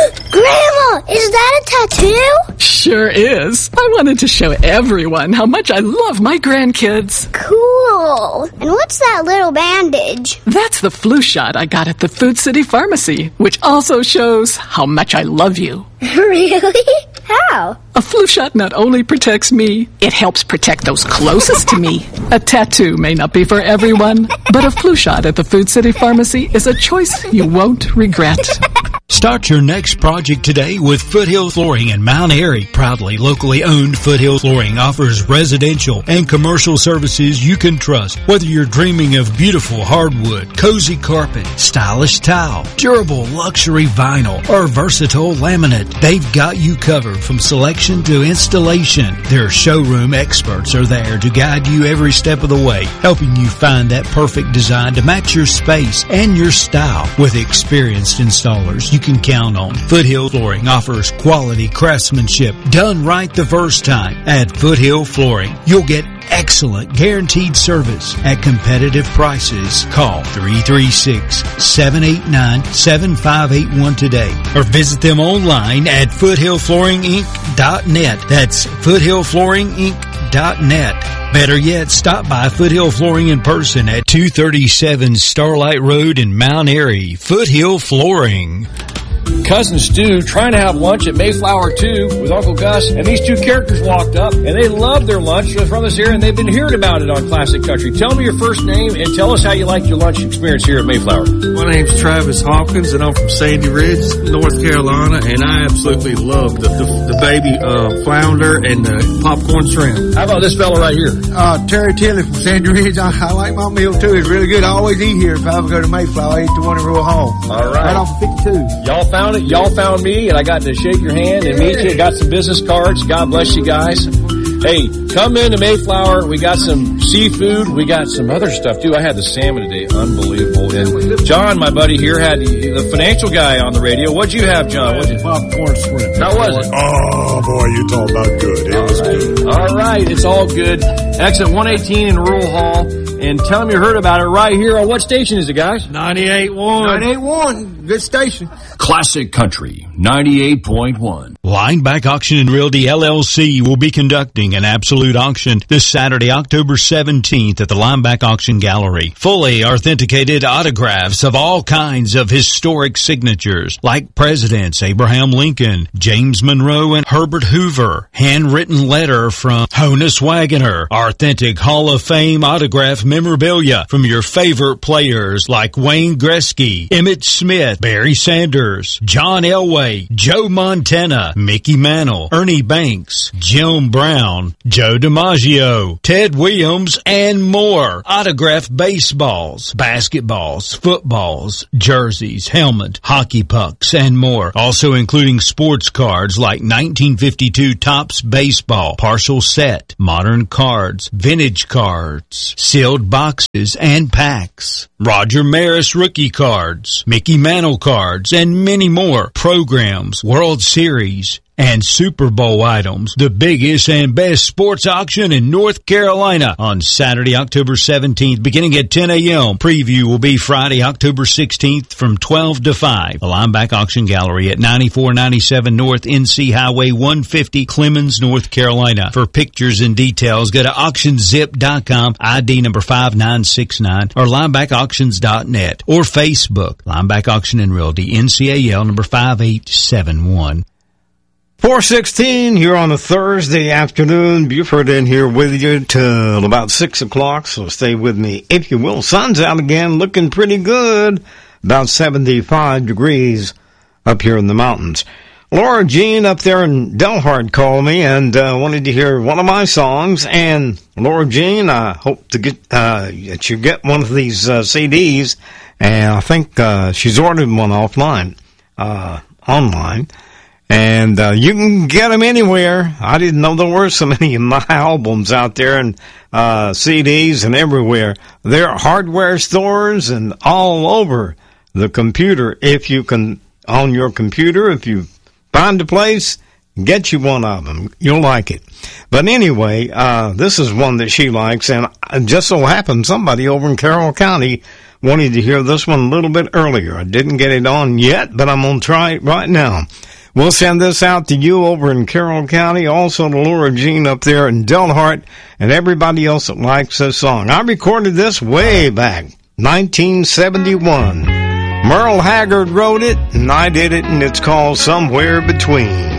Grandma, is that a tattoo? Sure is. I wanted to show everyone how much I love my grandkids. Cool. And what's that little bandage? That's the flu shot I got at the Food City Pharmacy, which also shows how much I love you. Really? How? A flu shot not only protects me, it helps protect those closest to me. A tattoo may not be for everyone, but a flu shot at the Food City Pharmacy is a choice you won't regret. Start your next project today with Foothill Flooring in Mount Airy. Proudly locally owned, Foothill Flooring offers residential and commercial services you can trust. Whether you're dreaming of beautiful hardwood, cozy carpet, stylish tile, durable luxury vinyl, or versatile laminate, they've got you covered from selection to installation. Their showroom experts are there to guide you every step of the way, helping you find that perfect design to match your space and your style. With experienced installers you can count on. Foothill Flooring offers quality craftsmanship done right the first time. At Foothill Flooring, you'll get excellent guaranteed service at competitive prices. Call 336-789-7581 today or visit them online at foothillflooringinc.net. That's foothillflooringinc.net. Better yet, stop by Foothill Flooring in person at 237 Starlight Road in Mount Airy. Foothill Flooring. Cousin Stu trying to have lunch at Mayflower 2 with Uncle Gus, and these two characters walked up, and they loved their lunch from us here, and they've been hearing about it on Classic Country. Tell me your first name, and tell us how you liked your lunch experience here at Mayflower. My name's Travis Hawkins, and I'm from Sandy Ridge, North Carolina, and I absolutely love the baby flounder and the popcorn shrimp. How about this fella right here? Terry Tilley from Sandy Ridge. I like my meal, too. It's really good. I always eat here. If I ever go to Mayflower, I eat the one in Rural Hall. All right. Right off of 52. Y'all found it. Y'all found me, and I got to shake your hand and meet you. Got some business cards. God bless you guys. Hey, come into Mayflower. We got some seafood. We got some other stuff, too. I had the salmon today. Unbelievable. And John, my buddy here, had the financial guy on the radio. What'd you have, John? What'd you? Popcorn shrimp. How was it? Oh, boy, you talk about good. It was good. All right. It's all good. Exit 118 in Rural Hall. And tell them you heard about it right here on what station is it, guys? 98.1. 98.1. Good station. Classic Country 98.1. Lineback Auction and Realty LLC will be conducting an absolute auction this Saturday, October 17th at the Lineback Auction Gallery. Fully authenticated autographs of all kinds of historic signatures like Presidents Abraham Lincoln, James Monroe, and Herbert Hoover. Handwritten letter from Honus Wagner. Authentic Hall of Fame autograph memorabilia from your favorite players like Wayne Gretzky, Emmitt Smith, Barry Sanders, John Elway, Joe Montana, Mickey Mantle, Ernie Banks, Jim Brown, Joe DiMaggio, Ted Williams, and more. Autographed baseballs, basketballs, footballs, jerseys, helmet, hockey pucks, and more. Also including sports cards like 1952 Topps Baseball, partial set, modern cards, vintage cards, sealed boxes and packs, Roger Maris rookie cards, Mickey Mantle cards, and many more. Programs, World Series, and Super Bowl items. The biggest and best sports auction in North Carolina on Saturday, October 17th, beginning at 10 a.m. Preview will be Friday, October 16th from 12 to 5. The Lineback Auction Gallery at 9497 North NC Highway 150, Clemens, North Carolina. For pictures and details, go to auctionzip.com, ID number 5969, or linebackauctions.net, or Facebook, Lineback Auction and Realty, NCAL number 5871. 4:16 here on a Thursday afternoon. Buford in here with you till about 6 o'clock, so stay with me if you will. Sun's out again, looking pretty good. About 75 degrees up here in the mountains. Laura Jean up there in Delhart called me and wanted to hear one of my songs. And Laura Jean, I hope to get that you get one of these CDs. And I think she's ordered one online. And you can get them anywhere. I didn't know there were so many of my albums out there and CDs and everywhere. There are hardware stores and all over the computer. If you can, on your computer, if you find a place, get you one of them. You'll like it. But anyway, this is one that she likes, and just so happens somebody over in Carroll County wanted to hear this one a little bit earlier. I didn't get it on yet, but I'm going to try it right now. We'll send this out to you over in Carroll County, also to Laura Jean up there in Delhart, and everybody else that likes this song. I recorded this way back, 1971. Merle Haggard wrote it, and I did it, and it's called Somewhere Between.